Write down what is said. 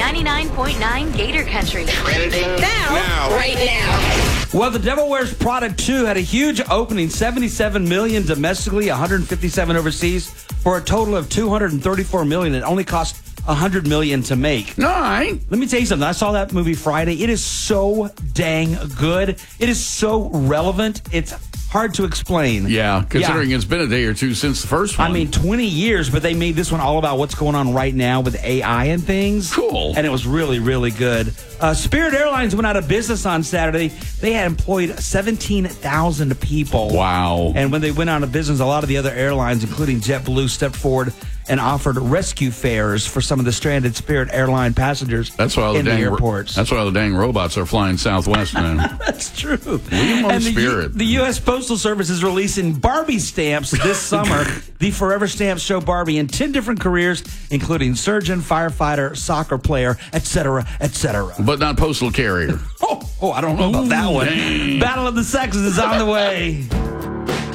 99.9 Gator Country. Trending now. Right now. Well, The Devil Wears Prada 2 had a huge opening, $77 million domestically, $157 overseas, for a total of $234 million. It only cost $100 million to make. All right. Let me tell you something. I saw that movie Friday. It is so dang good. It is so relevant. It's hard to explain. Yeah, considering it's been a day or two since the first one. I mean, 20 years, but they made this one all about what's going on right now with AI and things. Cool. And it was really, really good. Spirit Airlines went out of business on Saturday. They had employed 17,000 people. Wow. And when they went out of business, a lot of the other airlines, including JetBlue, stepped forward and offered rescue fares for some of the stranded Spirit Airline passengers in the airports. That's why all the dang robots are flying Southwest now. That's true. Leave them on Spirit. The U.S. Postal Service is releasing Barbie stamps this summer. The Forever Stamps show Barbie in 10 different careers, including surgeon, firefighter, soccer player, etc., etc. But not postal carrier. Oh, I don't know about that one. Dang. Battle of the Sexes is on the way.